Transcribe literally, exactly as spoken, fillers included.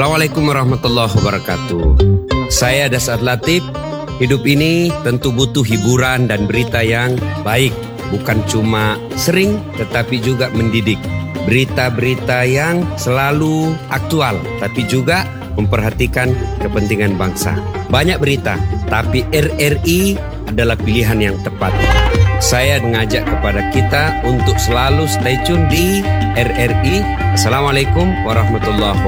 Assalamualaikum warahmatullahi wabarakatuh. Saya Dasar Latif. Hidup ini tentu butuh hiburan dan berita yang baik. Bukan cuma sering, tetapi juga mendidik. Berita-berita yang selalu aktual, tapi juga memperhatikan kepentingan bangsa. Banyak berita, tapi R R I adalah pilihan yang tepat. Saya mengajak kepada kita untuk selalu stay tune di R R I. Assalamualaikum warahmatullahi wabarakatuh.